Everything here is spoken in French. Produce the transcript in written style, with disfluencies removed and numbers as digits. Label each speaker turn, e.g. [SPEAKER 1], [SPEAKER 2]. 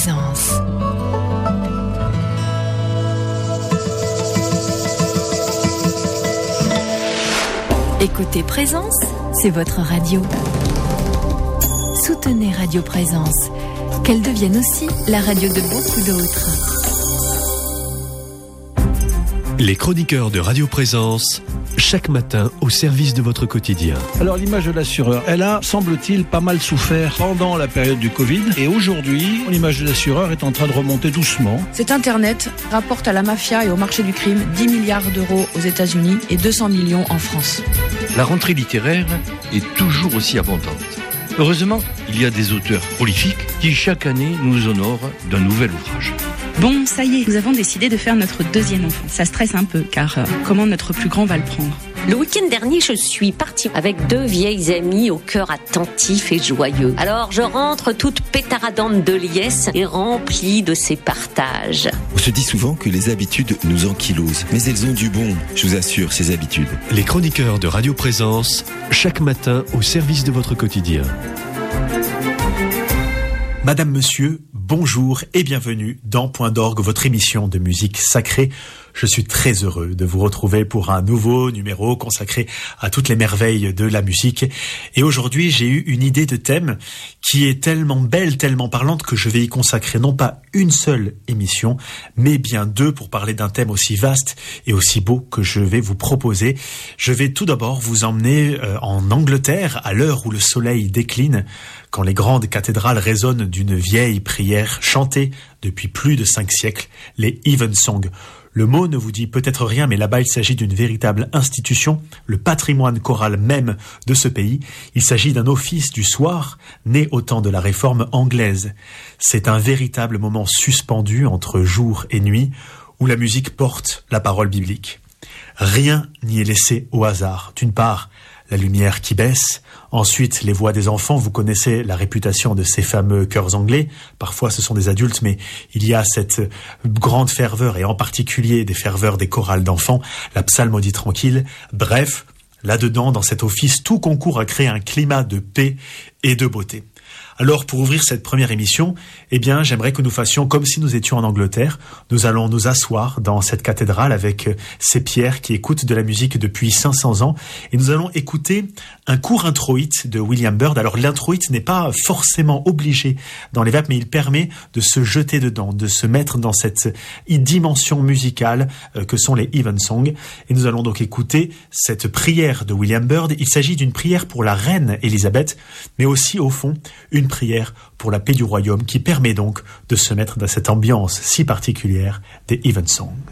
[SPEAKER 1] Présence. Écoutez Présence, c'est votre radio. Soutenez Radio Présence, qu'elle devienne aussi la radio de beaucoup d'autres.
[SPEAKER 2] Les chroniqueurs de Radio Présence, chaque matin au service de votre quotidien.
[SPEAKER 3] Alors l'image de l'assureur, elle a, semble-t-il, pas mal souffert pendant la période du Covid. Et aujourd'hui, l'image de l'assureur est en train de remonter doucement.
[SPEAKER 4] Cet Internet rapporte à la mafia et au marché du crime 10 milliards d'euros aux États-Unis et 200 millions en France.
[SPEAKER 5] La rentrée littéraire est toujours aussi abondante. Heureusement, il y a des auteurs prolifiques qui chaque année nous honorent d'un nouvel ouvrage.
[SPEAKER 6] Bon, ça y est, nous avons décidé de faire notre deuxième enfant. Ça stresse un peu, car comment notre plus grand va le prendre ?
[SPEAKER 7] Le week-end dernier, je suis partie avec 2 vieilles amies au cœur attentif et joyeux. Alors, je rentre toute pétaradante de liesse et remplie de ces partages.
[SPEAKER 8] On se dit souvent que les habitudes nous ankylosent, mais elles ont du bon, je vous assure, ces habitudes.
[SPEAKER 2] Les chroniqueurs de Radio Présence, chaque matin au service de votre quotidien.
[SPEAKER 9] Madame, Monsieur, bonjour et bienvenue dans Point d'Orgue, votre émission de musique sacrée. Je suis très heureux de vous retrouver pour un nouveau numéro consacré à toutes les merveilles de la musique. Et aujourd'hui, j'ai eu une idée de thème qui est tellement belle, tellement parlante que je vais y consacrer non pas une seule émission, mais bien 2 pour parler d'un thème aussi vaste et aussi beau que je vais vous proposer. Je vais tout d'abord vous emmener en Angleterre à l'heure où le soleil décline, quand les grandes cathédrales résonnent d'une vieille prière chantée depuis plus de 5 siècles, les Evensong. Le mot ne vous dit peut-être rien, mais là-bas il s'agit d'une véritable institution, le patrimoine choral même de ce pays. Il s'agit d'un office du soir, né au temps de la réforme anglaise. C'est un véritable moment suspendu entre jour et nuit, où la musique porte la parole biblique. Rien n'y est laissé au hasard. D'une part, la lumière qui baisse, ensuite les voix des enfants, vous connaissez la réputation de ces fameux chœurs anglais, parfois ce sont des adultes, mais il y a cette grande ferveur, et en particulier des ferveurs des chorales d'enfants, la psalmodie tranquille, bref, là-dedans, dans cet office, tout concourt à créer un climat de paix et de beauté. Alors, pour ouvrir cette première émission, j'aimerais que nous fassions comme si nous étions en Angleterre. Nous allons nous asseoir dans cette cathédrale avec ces pierres qui écoutent de la musique depuis 500 ans. Et nous allons écouter un court introïte de William Byrd. Alors, l'introïte n'est pas forcément obligé dans les vapes, mais il permet de se jeter dedans, de se mettre dans cette dimension musicale que sont les Evensong. Et nous allons donc écouter cette prière de William Byrd. Il s'agit d'une prière pour la reine Élisabeth, mais aussi, au fond, une prière pour la paix du royaume qui permet donc de se mettre dans cette ambiance si particulière des Evensong.